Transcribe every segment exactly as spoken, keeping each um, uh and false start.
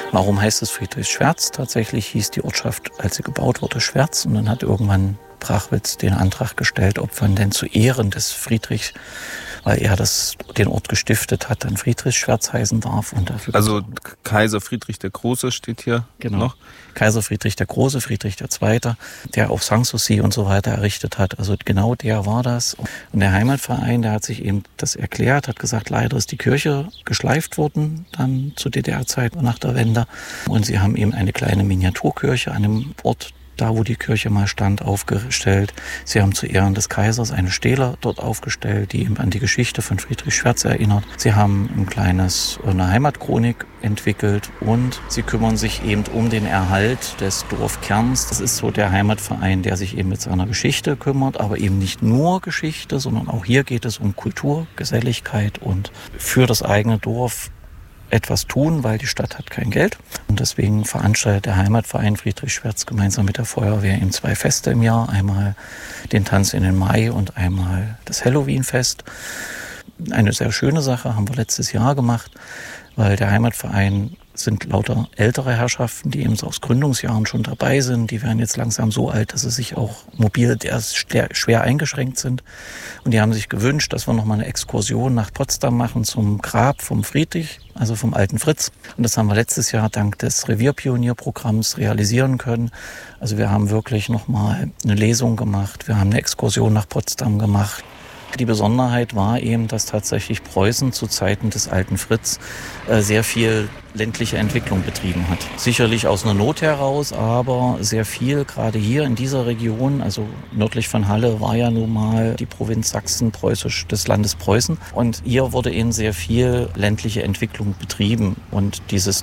Warum heißt es Friedrichsschwerz? Tatsächlich hieß die Ortschaft, als sie gebaut wurde, Schwerz. Und dann hat irgendwann Prachwitz den Antrag gestellt, ob man denn zu Ehren des Friedrichs, weil er das, den Ort gestiftet hat, dann Friedrichsschwerz heißen darf. Und dafür also Kaiser Friedrich der Große steht hier genau. noch. Kaiser Friedrich der Große, Friedrich der Zweite, der auch Sanssouci und so weiter errichtet hat. Also genau der war das. Und der Heimatverein, der hat sich eben das erklärt, hat gesagt, leider ist die Kirche geschleift worden dann zur D D R-Zeit nach der Wende. Und sie haben eben eine kleine Miniaturkirche an dem Ort, da wo die Kirche mal stand, aufgestellt. Sie haben zu Ehren des Kaisers eine Stele dort aufgestellt, die eben an die Geschichte von Friedrich Schwerz erinnert. Sie haben ein kleines, eine Heimatchronik entwickelt und sie kümmern sich eben um den Erhalt des Dorfkerns. Das ist so der Heimatverein, der sich eben mit seiner Geschichte kümmert, aber eben nicht nur Geschichte, sondern auch hier geht es um Kultur, Geselligkeit und für das eigene Dorf etwas tun, weil die Stadt hat kein Geld. Und deswegen veranstaltet der Heimatverein Friedrichsschwerz gemeinsam mit der Feuerwehr eben zwei Feste im Jahr. Einmal den Tanz in den Mai und einmal das Halloween-Fest. Eine sehr schöne Sache haben wir letztes Jahr gemacht, weil der Heimatverein sind lauter ältere Herrschaften, die eben so aus Gründungsjahren schon dabei sind. Die werden jetzt langsam so alt, dass sie sich auch mobil erst schwer eingeschränkt sind. Und die haben sich gewünscht, dass wir nochmal eine Exkursion nach Potsdam machen zum Grab vom Friedrich, also vom alten Fritz. Und das haben wir letztes Jahr dank des Revierpionierprogramms realisieren können. Also wir haben wirklich nochmal eine Lesung gemacht. Wir haben eine Exkursion nach Potsdam gemacht. Die Besonderheit war eben, dass tatsächlich Preußen zu Zeiten des alten Fritz äh, sehr viel ländliche Entwicklung betrieben hat. Sicherlich aus einer Not heraus, aber sehr viel, gerade hier in dieser Region, also nördlich von Halle war ja nun mal die Provinz Sachsen preußisch des Landes Preußen. Und hier wurde eben sehr viel ländliche Entwicklung betrieben. Und dieses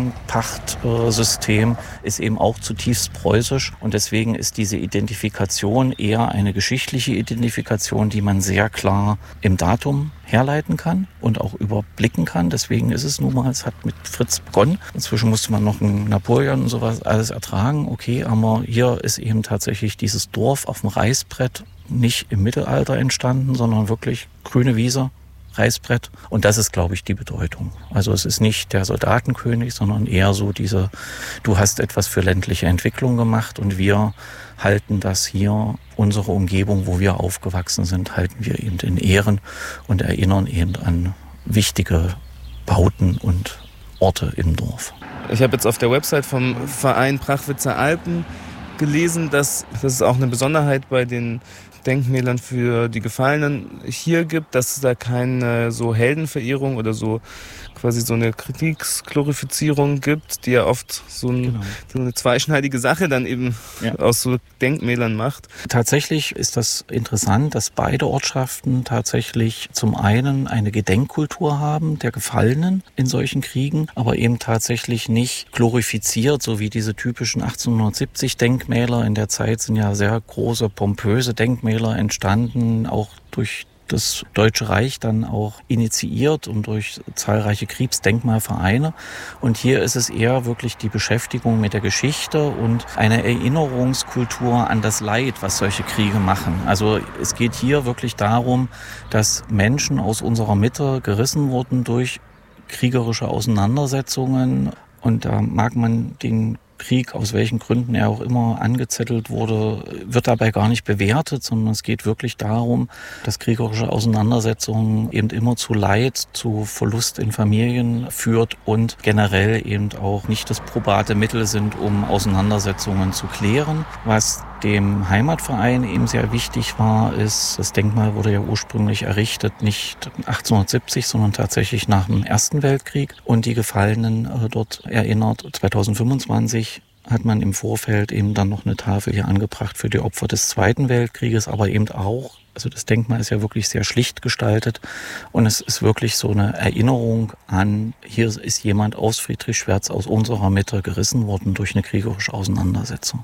Domänenpachtsystem ist eben auch zutiefst preußisch. Und deswegen ist diese Identifikation eher eine geschichtliche Identifikation, die man sehr klar im Datum herleiten kann und auch überblicken kann. Deswegen ist es nun mal, es hat mit Fritz begonnen. Inzwischen musste man noch einen Napoleon und sowas alles ertragen. Okay, aber hier ist eben tatsächlich dieses Dorf auf dem Reißbrett nicht im Mittelalter entstanden, sondern wirklich grüne Wiese, Reißbrett. Und das ist, glaube ich, die Bedeutung. Also es ist nicht der Soldatenkönig, sondern eher so diese, du hast etwas für ländliche Entwicklung gemacht und wir halten das hier, unsere Umgebung, wo wir aufgewachsen sind, halten wir eben in Ehren und erinnern eben an wichtige Bauten und Orte im Dorf. Ich habe jetzt auf der Website vom Verein Prachwitzer Alpen gelesen, dass, dass es auch eine Besonderheit bei den Denkmälern für die Gefallenen hier gibt, dass es da keine so Heldenverehrung oder so quasi so eine Kriegsglorifizierung gibt, die ja oft so, ein, genau. so eine zweischneidige Sache dann eben ja. aus so Denkmälern macht. Tatsächlich ist das interessant, dass beide Ortschaften tatsächlich zum einen eine Gedenkkultur haben der Gefallenen in solchen Kriegen, aber eben tatsächlich nicht glorifiziert, so wie diese typischen achtzehnhundertsiebzig Denkmäler. In der Zeit sind ja sehr große, pompöse Denkmäler entstanden, auch durch das Deutsche Reich dann auch initiiert und durch zahlreiche Kriegsdenkmalvereine. Und hier ist es eher wirklich die Beschäftigung mit der Geschichte und eine Erinnerungskultur an das Leid, was solche Kriege machen. Also es geht hier wirklich darum, dass Menschen aus unserer Mitte gerissen wurden durch kriegerische Auseinandersetzungen. Und da mag man den Krieg, aus welchen Gründen er auch immer angezettelt wurde, wird dabei gar nicht bewertet, sondern es geht wirklich darum, dass kriegerische Auseinandersetzungen eben immer zu Leid, zu Verlust in Familien führt und generell eben auch nicht das probate Mittel sind, um Auseinandersetzungen zu klären. Was dem Heimatverein eben sehr wichtig war, ist, das Denkmal wurde ja ursprünglich errichtet, nicht achtzehnhundertsiebzig, sondern tatsächlich nach dem Ersten Weltkrieg und die Gefallenen äh, dort erinnert. zweitausendfünfundzwanzig hat man im Vorfeld eben dann noch eine Tafel hier angebracht für die Opfer des Zweiten Weltkrieges, aber eben auch, also das Denkmal ist ja wirklich sehr schlicht gestaltet und es ist wirklich so eine Erinnerung an, hier ist jemand aus Friedrichsschwerz, aus unserer Mitte gerissen worden durch eine kriegerische Auseinandersetzung.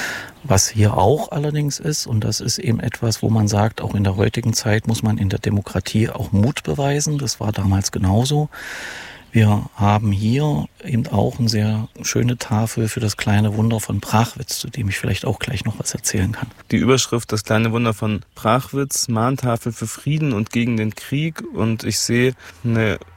Was hier auch allerdings ist, und das ist eben etwas, wo man sagt, auch in der heutigen Zeit muss man in der Demokratie auch Mut beweisen, das war damals genauso. Wir haben hier eben auch eine sehr schöne Tafel für das kleine Wunder von Prachwitz, zu dem ich vielleicht auch gleich noch was erzählen kann. Die Überschrift Das kleine Wunder von Prachwitz, Mahntafel für Frieden und gegen den Krieg. Und ich sehe eine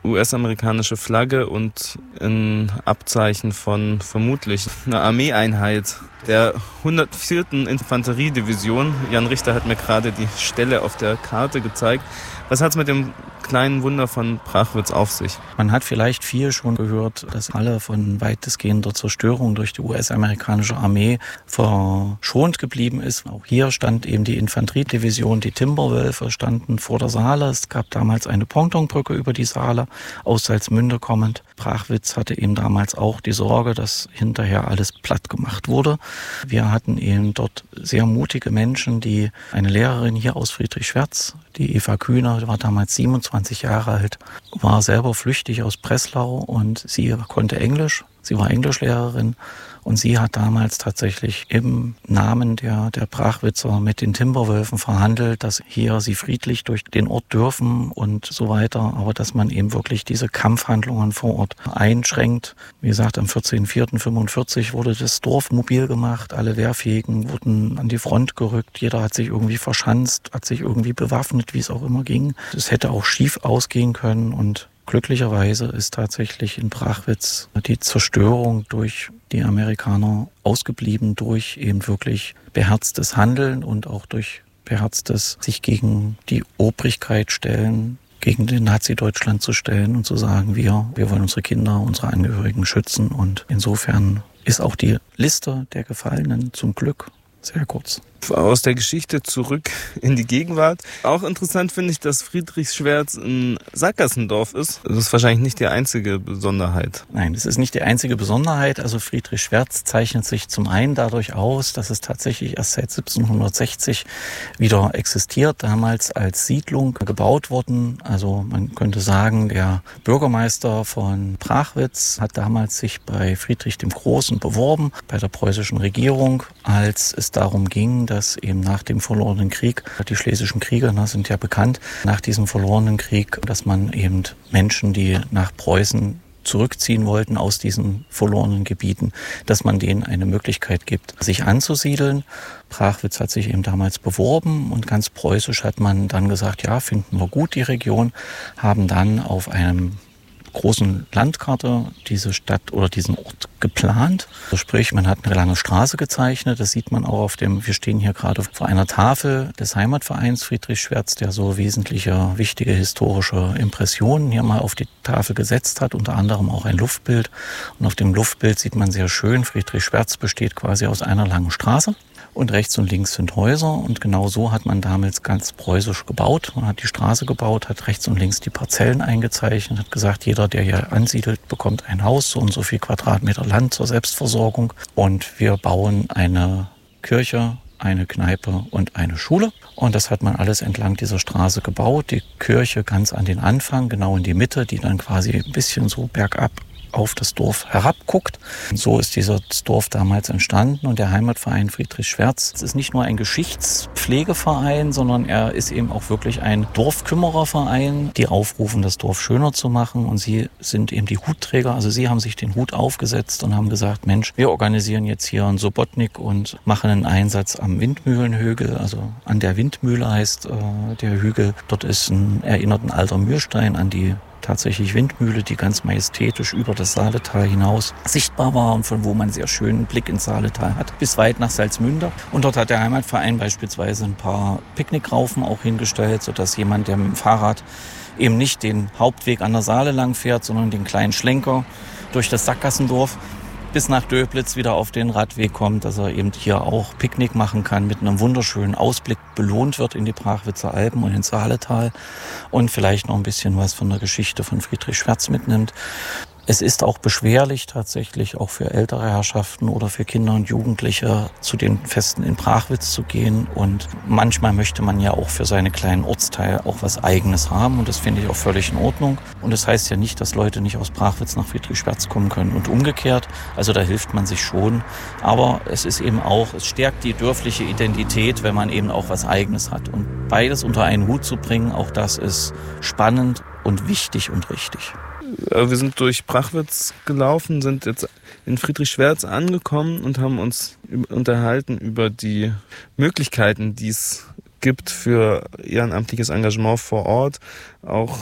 U S-amerikanische Flagge und ein Abzeichen von vermutlich einer Armeeeinheit der hundertvierten Infanteriedivision. Jan Richter hat mir gerade die Stelle auf der Karte gezeigt. Was hat es mit dem kleinen Wunder von Prachwitz auf sich? Man hat vielleicht viel schon gehört, dass alle von weitestgehender Zerstörung durch die U S-amerikanische Armee verschont geblieben ist. Auch hier stand eben die Infanteriedivision, die Timberwölfe standen vor der Saale. Es gab damals eine Pontonbrücke über die Saale, aus Salzmünde kommend. Prachwitz hatte eben damals auch die Sorge, dass hinterher alles platt gemacht wurde. Wir hatten eben dort sehr mutige Menschen, die eine Lehrerin hier aus Friedrichswertz, die Eva Kühner, war damals siebenundzwanzig Jahre alt, war selber flüchtig aus Breslau und sie konnte Englisch. Sie war Englischlehrerin und sie hat damals tatsächlich im Namen der, der Prachwitzer mit den Timberwölfen verhandelt, dass hier sie friedlich durch den Ort dürfen und so weiter, aber dass man eben wirklich diese Kampfhandlungen vor Ort einschränkt. Wie gesagt, am vierzehnten vierten fünfundvierzig wurde das Dorf mobil gemacht, alle Wehrfähigen wurden an die Front gerückt, jeder hat sich irgendwie verschanzt, hat sich irgendwie bewaffnet, wie es auch immer ging. Es hätte auch schief ausgehen können und glücklicherweise ist tatsächlich in Prachwitz die Zerstörung durch die Amerikaner ausgeblieben, durch eben wirklich beherztes Handeln und auch durch beherztes sich gegen die Obrigkeit stellen, gegen den Nazi-Deutschland zu stellen und zu sagen, wir, wir wollen unsere Kinder, unsere Angehörigen schützen. Und insofern ist auch die Liste der Gefallenen zum Glück sehr kurz. Aus der Geschichte zurück in die Gegenwart. Auch interessant finde ich, dass Friedrichswertz ein Sackgassendorf ist. Das ist wahrscheinlich nicht die einzige Besonderheit. Nein, das ist nicht die einzige Besonderheit. Also Friedrichswertz zeichnet sich zum einen dadurch aus, dass es tatsächlich erst seit siebzehnhundertsechzig wieder existiert, damals als Siedlung gebaut worden. Also man könnte sagen, der Bürgermeister von Prachwitz hat damals sich bei Friedrich dem Großen beworben, bei der preußischen Regierung, als es darum ging, dass eben nach dem verlorenen Krieg, die Schlesischen Kriege na, sind ja bekannt, nach diesem verlorenen Krieg, dass man eben Menschen, die nach Preußen zurückziehen wollten aus diesen verlorenen Gebieten, dass man denen eine Möglichkeit gibt, sich anzusiedeln. Prachwitz hat sich eben damals beworben und ganz preußisch hat man dann gesagt, ja, finden wir gut die Region, haben dann auf einem großen Landkarte diese Stadt oder diesen Ort geplant. Sprich, man hat eine lange Straße gezeichnet. Das sieht man auch auf dem, wir stehen hier gerade vor einer Tafel des Heimatvereins Friedrichswertz, der so wesentliche, wichtige historische Impressionen hier mal auf die Tafel gesetzt hat, unter anderem auch ein Luftbild. Und auf dem Luftbild sieht man sehr schön, Friedrichswertz besteht quasi aus einer langen Straße. Und rechts und links sind Häuser und genau so hat man damals ganz preußisch gebaut. Man hat die Straße gebaut, hat rechts und links die Parzellen eingezeichnet, hat gesagt, jeder, der hier ansiedelt, bekommt ein Haus, so und so viel Quadratmeter Land zur Selbstversorgung. Und wir bauen eine Kirche, eine Kneipe und eine Schule. Und das hat man alles entlang dieser Straße gebaut. Die Kirche ganz an den Anfang, genau in die Mitte, die dann quasi ein bisschen so bergab auf das Dorf herabguckt. So ist dieses Dorf damals entstanden und der Heimatverein Friedrichswertz ist nicht nur ein Geschichtspflegeverein, sondern er ist eben auch wirklich ein Dorfkümmererverein, die aufrufen, das Dorf schöner zu machen und sie sind eben die Hutträger, also sie haben sich den Hut aufgesetzt und haben gesagt, Mensch, wir organisieren jetzt hier einen Sobotnik und machen einen Einsatz am Windmühlenhügel, also an der Windmühle heißt äh, der Hügel. Dort ist ein, erinnert ein alter Mühlstein an die tatsächlich Windmühle, die ganz majestätisch über das Saaletal hinaus sichtbar war und von wo man sehr schönen Blick ins Saaletal hat, bis weit nach Salzmünde. Und dort hat der Heimatverein beispielsweise ein paar Picknickraufen auch hingestellt, sodass jemand, der mit dem Fahrrad eben nicht den Hauptweg an der Saale lang fährt, sondern den kleinen Schlenker durch das Sackgassendorf bis nach Döblitz wieder auf den Radweg kommt, dass er eben hier auch Picknick machen kann, mit einem wunderschönen Ausblick belohnt wird in die Prachwitzer Alpen und ins Saaletal und vielleicht noch ein bisschen was von der Geschichte von Friedrichswertz mitnimmt. Es ist auch beschwerlich tatsächlich, auch für ältere Herrschaften oder für Kinder und Jugendliche zu den Festen in Prachwitz zu gehen. Und manchmal möchte man ja auch für seine kleinen Ortsteile auch was Eigenes haben. Und das finde ich auch völlig in Ordnung. Und das heißt ja nicht, dass Leute nicht aus Prachwitz nach Friedrichswertz kommen können und umgekehrt. Also da hilft man sich schon. Aber es ist eben auch, es stärkt die dörfliche Identität, wenn man eben auch was Eigenes hat. Und beides unter einen Hut zu bringen, auch das ist spannend und wichtig und richtig. Wir sind durch Prachwitz gelaufen, sind jetzt in Friedrichswertz angekommen und haben uns unterhalten über die Möglichkeiten, die es gibt für ehrenamtliches Engagement vor Ort, auch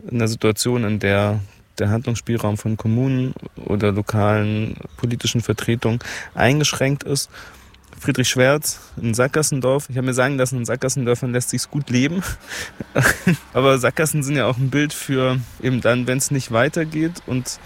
in einer Situation, in der der Handlungsspielraum von Kommunen oder lokalen politischen Vertretungen eingeschränkt ist. Friedrich Schwertz, ein Sackgassendorf. Ich habe mir sagen lassen, in Sackgassendörfern lässt sich's gut leben. Aber Sackgassen sind ja auch ein Bild für eben dann, wenn es nicht weitergeht. Und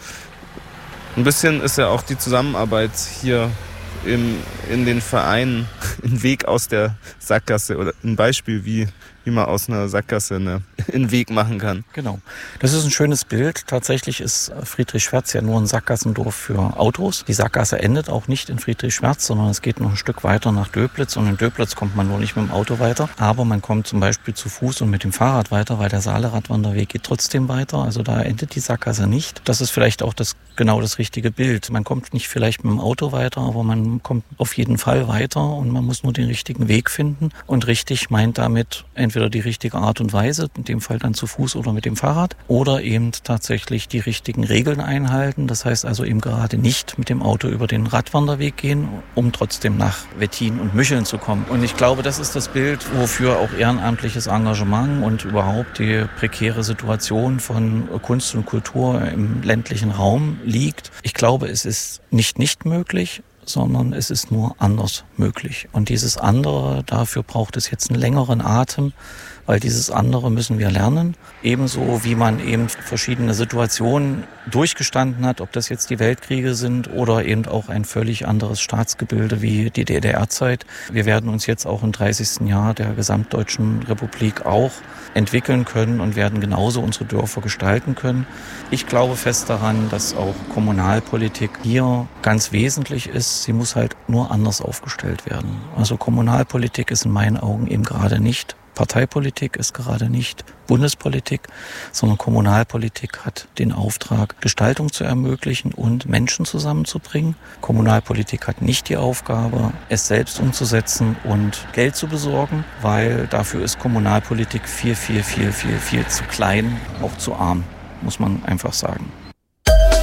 ein bisschen ist ja auch die Zusammenarbeit hier im, in den Vereinen ein Weg aus der Sackgasse oder ein Beispiel, wie, wie man aus einer Sackgasse eine, einen Weg machen kann. Genau. Das ist ein schönes Bild. Tatsächlich ist Friedrich Schwertz ja nur ein Sackgassendorf für Autos. Die Sackgasse endet auch nicht in Friedrich Schwertz, sondern es geht noch ein Stück weiter nach Döblitz. Und in Döblitz kommt man nur nicht mit dem Auto weiter. Aber man kommt zum Beispiel zu Fuß und mit dem Fahrrad weiter, weil der Saale-Radwanderweg geht trotzdem weiter. Also da endet die Sackgasse nicht. Das ist vielleicht auch das genau das richtige Bild. Man kommt nicht vielleicht mit dem Auto weiter, aber man kommt auf jeden Fall weiter und man muss nur den richtigen Weg finden. Und richtig meint damit entweder die richtige Art und Weise, in dem Fall dann zu Fuß oder mit dem Fahrrad, oder eben tatsächlich die richtigen Regeln einhalten. Das heißt also eben gerade nicht mit dem Auto über den Radwanderweg gehen, um trotzdem nach Wettin und Mücheln zu kommen. Und ich glaube, das ist das Bild, wofür auch ehrenamtliches Engagement und überhaupt die prekäre Situation von Kunst und Kultur im ländlichen Raum liegt. Ich glaube, es ist nicht nicht möglich, sondern es ist nur anders möglich. Und dieses andere, dafür braucht es jetzt einen längeren Atem, weil dieses andere müssen wir lernen. Ebenso wie man eben verschiedene Situationen durchgestanden hat, ob das jetzt die Weltkriege sind oder eben auch ein völlig anderes Staatsgebilde wie die D D R-Zeit. Wir werden uns jetzt auch im dreißigsten Jahr der gesamtdeutschen Republik auch entwickeln können und werden genauso unsere Dörfer gestalten können. Ich glaube fest daran, dass auch Kommunalpolitik hier ganz wesentlich ist. Sie muss halt nur anders aufgestellt werden. Also Kommunalpolitik ist in meinen Augen eben gerade nicht Parteipolitik, ist gerade nicht Bundespolitik, sondern Kommunalpolitik hat den Auftrag, Gestaltung zu ermöglichen und Menschen zusammenzubringen. Kommunalpolitik hat nicht die Aufgabe, es selbst umzusetzen und Geld zu besorgen, weil dafür ist Kommunalpolitik viel, viel, viel, viel, viel zu klein, auch zu arm, muss man einfach sagen.